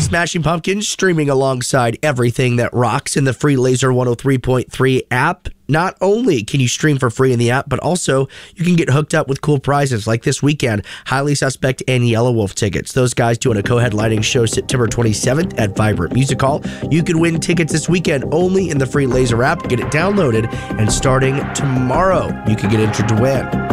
Smashing Pumpkins streaming alongside everything that rocks in the free Laser 103.3 app. Not only can you stream for free in the app, but also you can get hooked up with cool prizes like this weekend, Highly Suspect and Yellow Wolf tickets. Those guys doing a co-headlining show September 27th at Vibrant Music Hall. You can win tickets this weekend only in the free Laser app. Get it downloaded, and starting tomorrow, you can get entered to win.